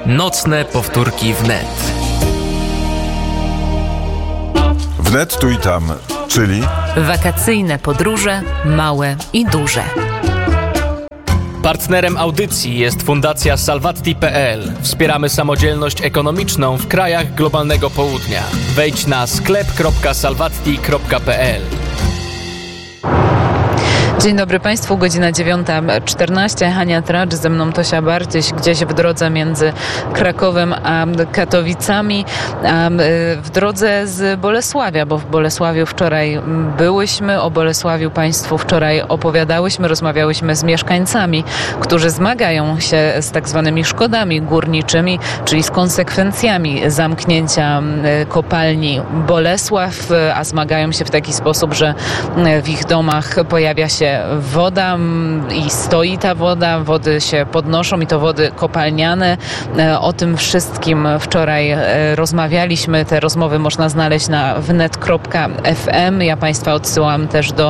Nocne powtórki wnet. Wnet tu i tam, czyli wakacyjne podróże, małe i duże. Partnerem audycji jest Fundacja Salvatti.pl. Wspieramy samodzielność ekonomiczną w krajach globalnego południa. Wejdź na sklep.salvatti.pl. Dzień dobry Państwu, godzina 9:14. Hania Tracz, ze mną Tosia Bartyś, gdzieś w drodze między Krakowem a Katowicami, a w drodze z Bolesławia, bo w Bolesławiu wczoraj byłyśmy, o Bolesławiu Państwu wczoraj opowiadałyśmy, rozmawiałyśmy z mieszkańcami, którzy zmagają się z tak zwanymi szkodami górniczymi, czyli z konsekwencjami zamknięcia kopalni Bolesław, a zmagają się w taki sposób, że w ich domach pojawia się woda i stoi ta woda, wody się podnoszą i to wody kopalniane. O tym wszystkim wczoraj rozmawialiśmy. Te rozmowy można znaleźć na wnet.fm. Ja Państwa odsyłam też do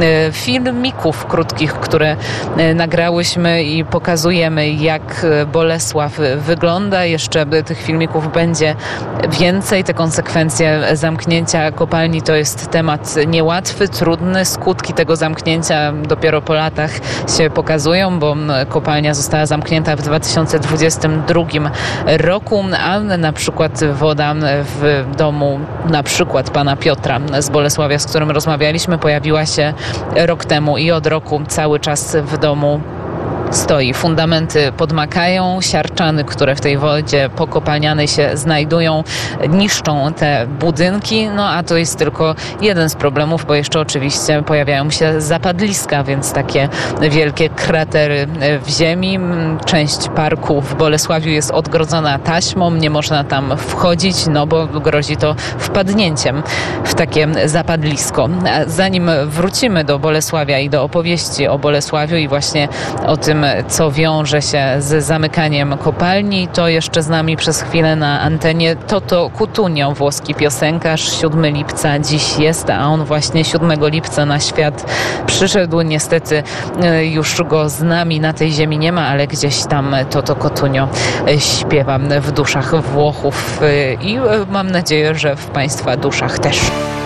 filmików krótkich, które nagrałyśmy i pokazujemy, jak Bolesław wygląda. Jeszcze tych filmików będzie więcej. Te konsekwencje zamknięcia kopalni to jest temat niełatwy, trudny. Skutki tego zamknięcia dopiero po latach się pokazują, bo kopalnia została zamknięta w 2022 roku, a na przykład woda w domu na przykład pana Piotra z Bolesławia, z którym rozmawialiśmy, pojawiła się rok temu i od roku cały czas w domu stoi. Fundamenty podmakają, siarczany, które w tej wodzie pokopalnianej się znajdują, niszczą te budynki, no a to jest tylko jeden z problemów, bo jeszcze oczywiście pojawiają się zapadliska, więc takie wielkie kratery w ziemi. Część parku w Bolesławiu jest odgrodzona taśmą, nie można tam wchodzić, no bo grozi to wpadnięciem w takie zapadlisko. Zanim wrócimy do Bolesławia i do opowieści o Bolesławiu i właśnie o tym, co wiąże się z zamykaniem kopalni, to jeszcze z nami przez chwilę na antenie Toto Cutugno, włoski piosenkarz. 7 lipca dziś jest, a on właśnie 7 lipca na świat przyszedł. Niestety już go z nami na tej ziemi nie ma, ale gdzieś tam Toto Cutugno śpiewa w duszach Włochów i mam nadzieję, że w Państwa duszach też.